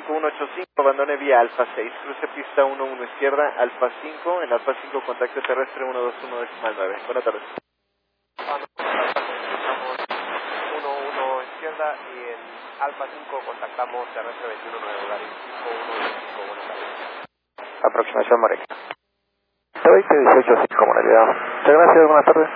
5185, abandone vía Alfa 6, cruce pista 11 izquierda, Alfa 5, en Alfa 5 contacto terrestre 121.9. Buenas tardes. 11 izquierda y en Alfa 5 contactamos terrestre 21.9 Volaris 5125, buenas tardes. Aproximación Morelia. 2018, comunidad. Muchas gracias, buenas tardes.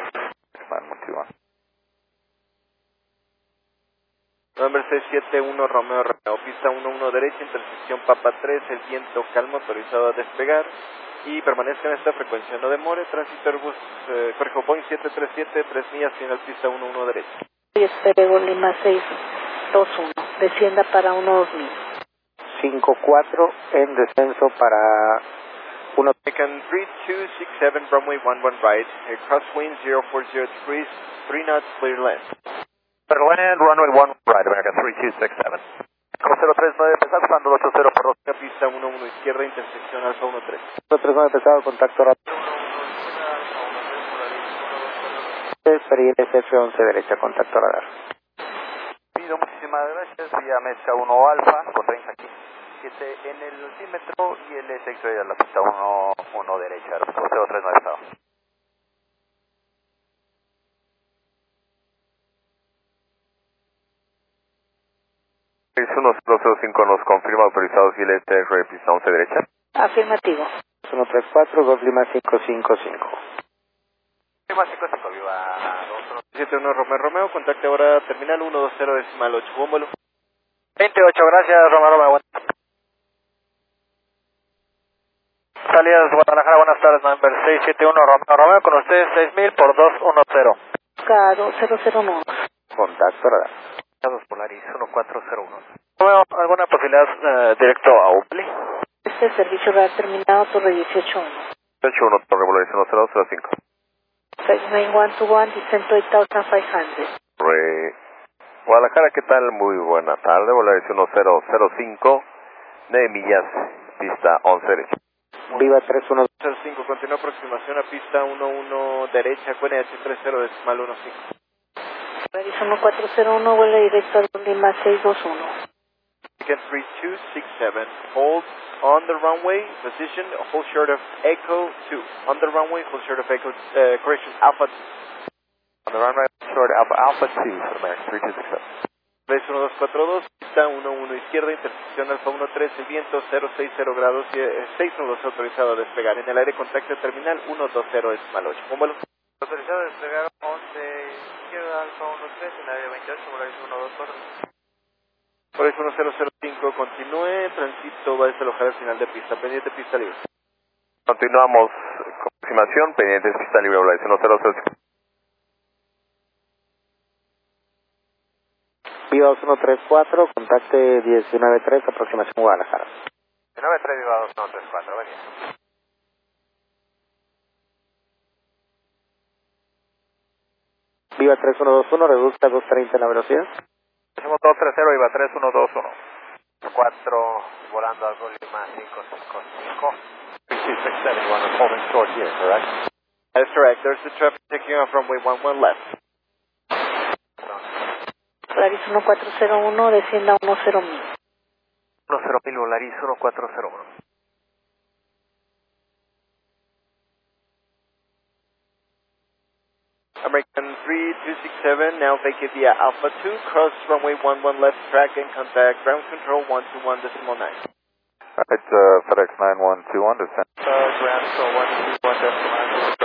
November 671 Romeo Romeo, pista 11 derecha, intersección Papa 3, el viento calmo, autorizado a despegar y permanezca en esta frecuencia, no demore, tránsito Airbus, corrijo, Boeing 737, 3 millas, final pista 11 derecha. Y espero Lima 621, descienda para 12000. 54 en descenso para 1. American 3267, runway 11 right, crosswind 040 degrees, 3 knots, clear land. Berlin, runway 1 right, American 3267. 039 pesado, pasando 80 por 2. Pista 11 izquierda, intersección Alfa 13. 039 pesado, contacto rápido. Experientes F11 derecha, contacto radar. Pido muchísimas gracias, vía Mesa 1 Alfa, con range aquí 7 en el altímetro y el S-X-Ray a la pista 1 derecha, 039 estado. 1005 nos confirma autorizado si el S-X-Ray pista 11 derecha. Afirmativo. 134, Golf Lima 555. Lima 55, viva 71 Romeo Romeo, contacte ahora terminal 120.8, buen vuelo. 28, gracias, Romero. Salidas Guadalajara, buenas tardes, November 671 Romeo Romeo, con ustedes 6000 por 210. Cado 009. Contacto radar. Dados Polaris 1401. Romeo, ¿alguna posibilidad directo a Ubli? Este servicio radar terminado, Torre 181. 81, Torre Polaris 1005. 69121, descent to 8500. Guadalajara, ¿qué tal? Muy buena tarde, Polaris 1005, 9 millas, pista 11 derecha. Viva 31. 05, continúa aproximación a pista 11 derecha, QNH 30.15. Polaris 1401, vuela directo al Lima 621. Again 3267, hold on the runway, position, hold short of Echo 2. On the runway, hold short of Echo, correction, Alpha 2. On the runway, short Alpha 2 for American 3267. 31242, pista 11 izquierda, intersección Alfa 13, viento 060 grados, 612 autorizado a despegar. En el aire contacto terminal 120.8. ¿Cómo vuelo? Autorizado a despegar 11 izquierda, Alfa 13, en área 28, Volaris 124. Volaris 1005, continúe, transito va a desalojar al final de pista, pendiente pista libre. Continuamos con aproximación, pendientes pista libre, Polaris 1005. Viva 2134, contacte 193, aproximación Guadalajara. 193, viva 2134, venía. Viva 3121, reduzca 230 la velocidad. Hacemos 230, viva 3121. 4, volando al Gol Lima 555. 3267, one holding short here, correct? That's correct, there's the traffic taking off runway 11 left. Polaris 1401, descienda 10000. 10000, Volaris 1401. American 3267, now vacate via Alpha 2, cross runway 11 left track and contact ground control 121.9. Right, FedEx 9121, descent. Ground control 121.9.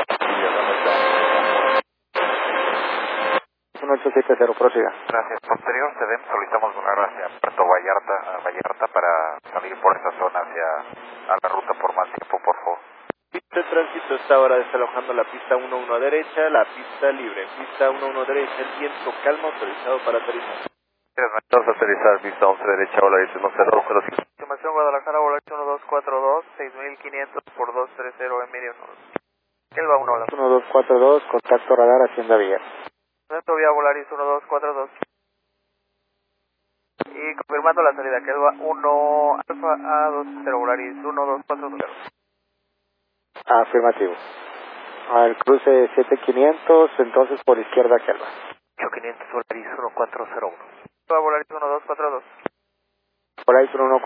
1870, prosiga. Gracias. Posterior CDM solicitamos volar hacia Puerto Vallarta para salir por esta zona a la ruta por más tiempo, por favor. Pista de tránsito está ahora desalojando la pista 11 derecha, la pista libre. Pista 11 derecha, el viento calma, autorizado para aterrizar. Vamos a aterrizar, pista 11 derecha, Polaris 1005. Estimación Guadalajara, Volaris 1242, 6500 por 230 en medio. Elba 1, hola. 1242, contacto radar, Hacienda Villa. Centro vía Volaris 1242. Y confirmando la salida, que Elba 1 Alfa A20 Volaris 1242. Afirmativo. Al cruce 7500, entonces por izquierda Kelva. 8500 Volaris 1401. Volaris 1242. Por ahí son 1